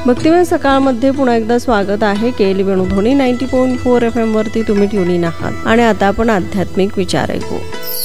भक्तिमय सकाळमध्ये पुन्हा एकदा स्वागत आहे. केली वेणुध्वनी 90.4 FM वरती तुम्ही ट्यून आहात आणि आता आपण आध्यात्मिक विचार ऐकू.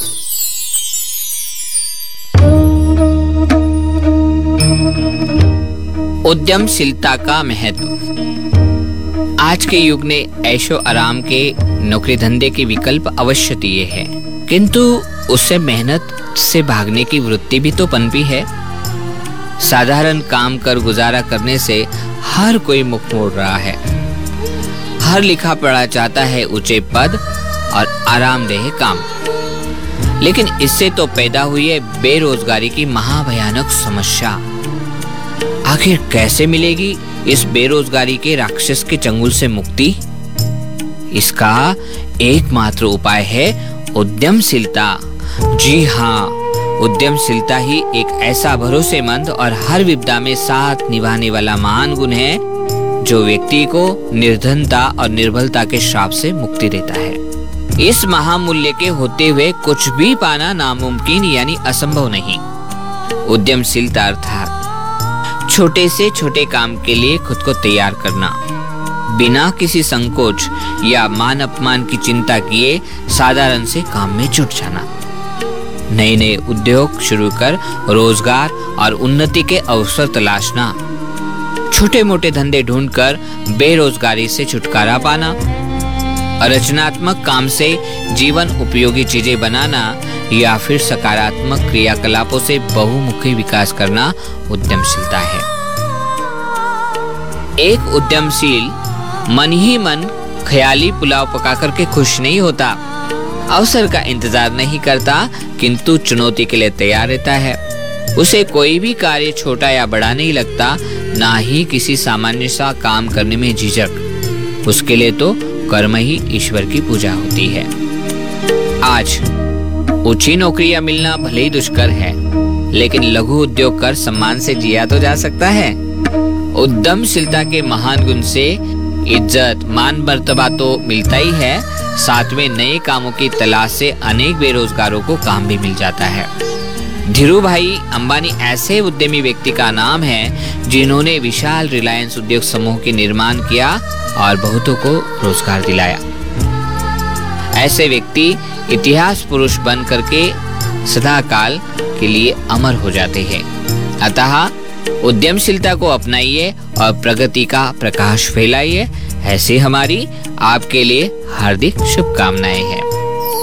उद्यमशीलता का महत्व. आज के युग ने ऐशो आराम के नौकरी धंधे के विकल्प अवश्य दिए हैं, किंतु उससे मेहनत से भागने की वृत्ति भी तो पनपी है. साधारण काम कर गुजारा करने से हर कोई मुख मोड़ रहा है. हर लिखा पढ़ा चाहता है ऊंचे पद और आरामदेह काम, लेकिन इससे तो पैदा हुई है बेरोजगारी की महाभयानक समस्या. आखिर कैसे मिलेगी इस बेरोजगारी के राक्षस के चंगुल से मुक्ति? इसका एकमात्र उपाय है उद्यमशीलता. जी हाँ, उद्यमशीलता ही एक ऐसा भरोसेमंद और हर विपदा में साथ निभाने वाला महान गुण है जो व्यक्ति को निर्धनता और निर्बलता के श्राप से मुक्ति देता है. इस महामूल्य के होते हुए कुछ भी पाना नामुमकिन यानी असंभव नहीं. उद्यमशीलता अर्थात छोटे से छोटे काम के लिए खुद को तैयार करना, बिना किसी संकोच या मान अपमान की चिंता किए साधारण से काम में जुट जाना. नए नए उद्योग शुरू कर रोजगार और उन्नति के अवसर तलाशना, छोटे मोटे धंधे ढूंढकर बेरोजगारी से छुटकारा पाना, रचनात्मक काम से जीवन उपयोगी चीजें बनाना या फिर सकारात्मक क्रियाकलापों से बहुमुखी विकास करना उद्यमशीलता है. एक उद्यमशील मन ही मन ख्याली पुलाव पका करके खुश नहीं होता, अवसर का इंतजार नहीं करता, किंतु चुनौती के लिए तैयार रहता है. उसे कोई भी कार्य छोटा या बड़ा नहीं लगता, ना ही किसी सामान्य सा काम करने में झिझक. उसके लिए तो कर्म ही ईश्वर की पूजा होती है. आज ऊंची नौकरियां मिलना भले ही दुष्कर है, लेकिन लघु उद्योग कर सम्मान से जिया तो जा सकता है. उद्यमशीलता के महान गुण से इज्जत मान मर्तबा तो मिलता ही है, साथ में नए कामों की तलाश से अनेक बेरोजगारों को काम भी मिल जाता है. धीरू भाई अंबानी ऐसे उद्यमी व्यक्ति का नाम है जिन्होंने विशाल रिलायंस उद्योग समूह के निर्माण किया और बहुतों को रोजगार दिलाया. ऐसे व्यक्ति इतिहास पुरुष बन करके सदा काल के लिए अमर हो जाते हैं. अतः उद्यमशीलता को अपनाइए और प्रगति का प्रकाश फैलाइए. ऐसी हमारी आपके लिए हार्दिक शुभकामनाएं हैं.